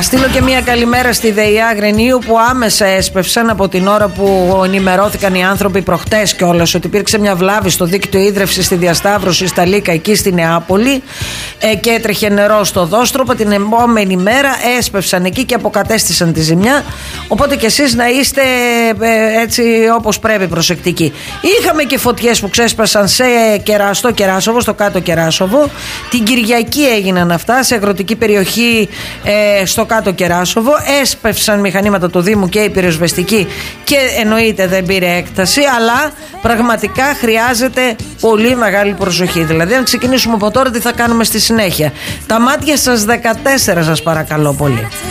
Να στείλω και μια καλημέρα στη ΔΕΙΑ Αγρενίου που άμεσα έσπευσαν από την ώρα που ενημερώθηκαν οι άνθρωποι προχτές κιόλας ότι υπήρξε μια βλάβη στο δίκτυο ίδρευσης στη διασταύρωση στα Λίκα εκεί στη Νεάπολη και έτρεχε νερό στο Δόστροπο. Την επόμενη μέρα έσπευσαν εκεί και αποκατέστησαν τη ζημιά. Οπότε κι εσείς να είστε έτσι όπως πρέπει προσεκτικοί. Είχαμε και φωτιές που ξέσπασαν σε Κεραστό Κεράσοβο, στο κάτω Κεράσοβο. Την Κυριακή έγιναν αυτά σε αγροτική περιοχή στο κάτω Κεράσοβο. Έσπευσαν μηχανήματα του Δήμου και η πυροσβεστική και εννοείται δεν πήρε έκταση, αλλά πραγματικά χρειάζεται πολύ μεγάλη προσοχή. Δηλαδή αν ξεκινήσουμε από τώρα τι θα κάνουμε στη συνέχεια. Τα μάτια σας 14 σας παρακαλώ πολύ.